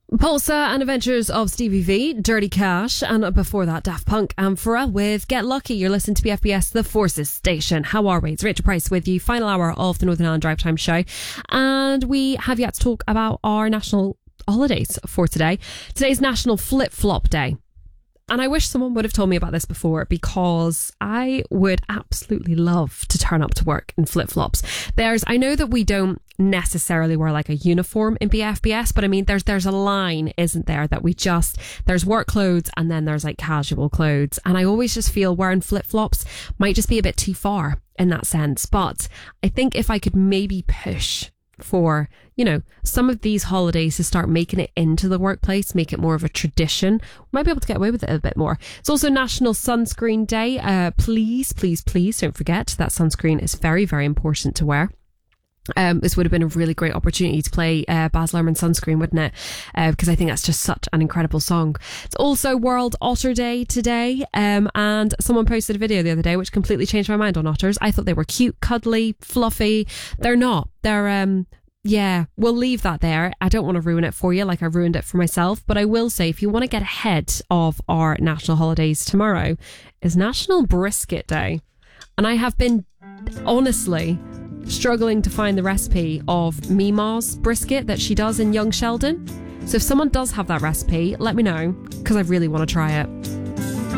Pulsar and Adventures of Stevie V, Dirty Cash, and before that, Daft Punk and Pharrell with Get Lucky. You're listening to BFBS, the Forces Station. How are we? It's Rachel Price with you, final hour of the Northern Ireland Drive Time show. And we have yet to talk about our national holidays for today. Today's National Flip Flop Day. And I wish someone would have told me about this before, because I would absolutely love to turn up to work in flip-flops. I know that we don't necessarily wear like a uniform in BFBS, but I mean, there's a line, isn't there, that there's work clothes and then there's like casual clothes. And I always just feel wearing flip-flops might just be a bit too far in that sense. But I think if I could maybe push for, some of these holidays to start making it into the workplace, make it more of a tradition, we might be able to get away with it a bit more. It's also National Sunscreen Day. Please don't forget that sunscreen is very, very important to wear. This would have been a really great opportunity to play Baz Luhrmann Sunscreen, wouldn't it? Because I think that's just such an incredible song. It's also World Otter Day today, and someone posted a video the other day which completely changed my mind on otters. I thought they were cute, cuddly, fluffy. They're not. They're we'll leave that there. I don't want to ruin it for you like I ruined it for myself, but I will say, if you want to get ahead of our national holidays, tomorrow is National Brisket Day, and I have been honestly struggling to find the recipe of Mima's brisket that she does in Young Sheldon. So if someone does have that recipe, let me know, because I really want to try it.